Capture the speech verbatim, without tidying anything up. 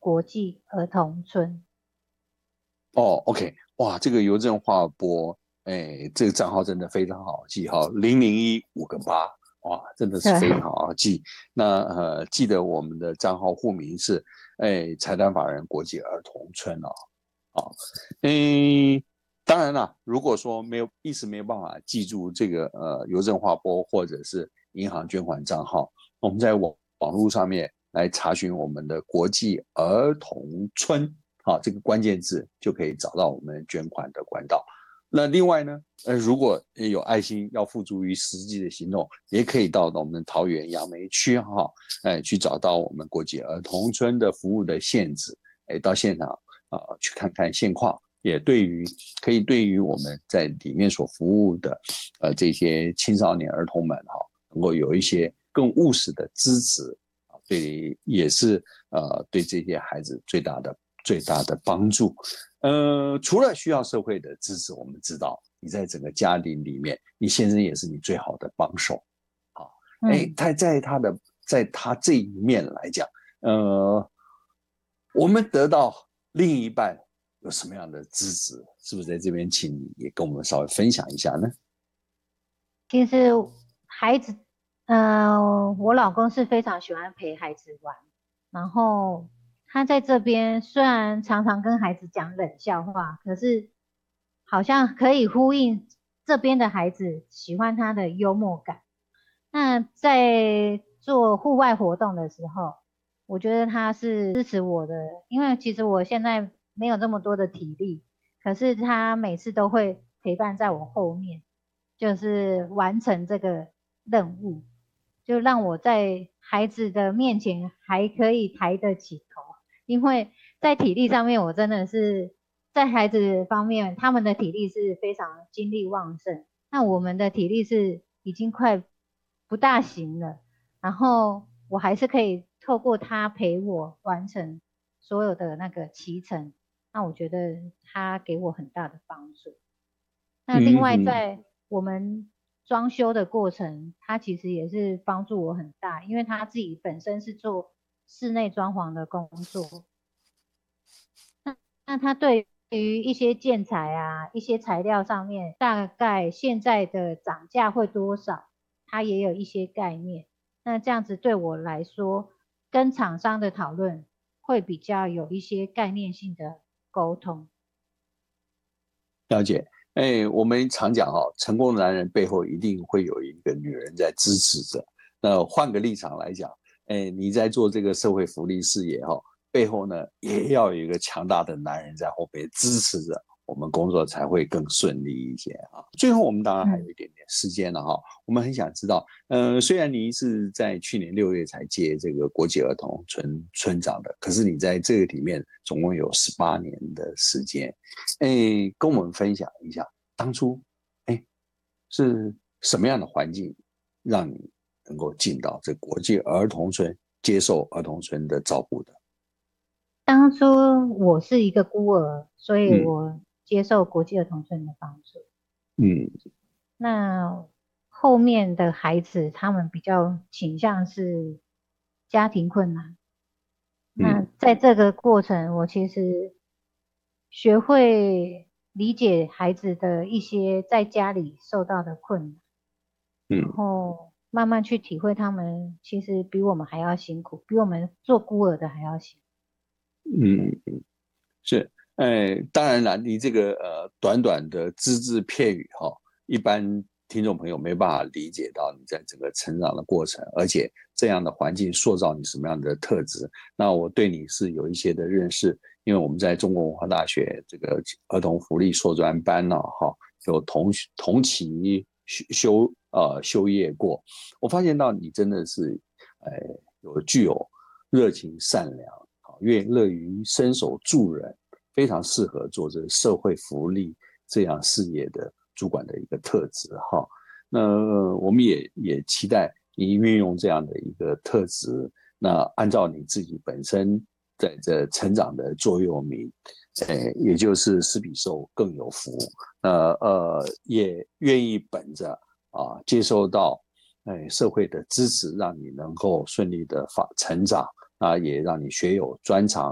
国际儿童村。 哦，OK，哇，这个邮政划拨，哎，这个账号真的非常好记哈，零零一五个八，哇，真的是非常对， 好记。那呃，记得我们的账号户名是哎财团法人国际儿童村哦，啊，嗯，当然了，如果说没有一时没有办法记住这个呃邮政划拨或者是银行捐款账号，我们在网网络上面来查询我们的国际儿童村，好，这个关键字就可以找到我们捐款的管道。那另外呢，呃，如果有爱心要付诸于实际的行动，也可以到我们桃园杨梅区哈，哎，去找到我们国际儿童村的服务的限制，哎，到现场啊、呃、去看看现况，也对于可以对于我们在里面所服务的呃这些青少年儿童们哈，能够有一些更务实的支持啊，对，也是呃对这些孩子最大的最大的帮助。呃，除了需要社会的支持，我们知道你在整个家庭里面，你先生也是你最好的帮手啊。哎， 嗯。 他在他的在他这一面来讲，呃，我们得到另一半有什么样的支持？是不是在这边，请你也跟我们稍微分享一下呢？ 其实孩子，嗯、我老公是非常喜欢陪孩子玩，然后他在这边虽然常常跟孩子讲冷笑话，可是好像可以呼应这边的孩子喜欢他的幽默感。那在做户外活动的时候，我觉得他是支持我的，因为其实我现在没有这么多的体力，可是他每次都会陪伴在我后面，就是完成这个任务，就让我在孩子的面前还可以抬得起头，因为在体力上面我真的是在孩子方面，他们的体力是非常精力旺盛。那我们的体力是已经快不大行了，然后我还是可以透过他陪我完成所有的那个骑程，那我觉得他给我很大的帮助。那另嗯哼， 外在我们装修的过程，他其实也是帮助我很大，因为他自己本身是做室内装潢的工作，那他对于一些建材啊、一些材料上面，大概现在的涨价会多少，他也有一些概念。那这样子对我来说，跟厂商的讨论会比较有一些概念性的沟通。 了解。哎，我们常讲哦，成功的男人背后一定会有一个女人在支持着。那换个立场来讲，哎，你在做这个社会福利事业哈、哦，背后呢也要有一个强大的男人在后面支持着，我们工作才会更顺利一些啊。最后，我们当然还有嗯。 一点点时间了哈，我们很想知道，呃，虽然你是在去年六月才接这个国际儿童村村长的，可是你在这个里面总共有十八年的时间，哎，跟我们分享一下，当初哎是什么样的环境让你能够进到这国际儿童村，接受儿童村的照顾的？ 当初我是一个孤儿，所以嗯我接受国际儿童村的帮助。 嗯那后面的孩子，他们比较倾向是家庭困难。那嗯在这个过程，我其实学会理解孩子的一些在家里受到的困难，然嗯后慢慢去体会他们其实比我们还要辛苦，比我们做孤儿的还要辛苦。 嗯，是，哎，当然了，你这个呃短短的只字片语哈、一般听众朋友没办法理解到你在整个成长的过程，而且这样的环境塑造你什么样的特质。那我对你是有一些的认识，因为我们在中国文化大学这个儿童福利硕专班呢，哈，有同同期修修呃修业过，我发现到你真的是，呃，有具有热情善良。愿乐于伸手助人，非常适合做这个社会福利这样事业的主管的一个特质哈。那我们也也期待你运用这样的一个特质，那按照你自己本身在这成长的座右铭，呃，也就是施比受更有福。呃呃，也愿意本着啊接受到哎社会的支持，让你能够顺利的发成长。啊，也让你学有专长。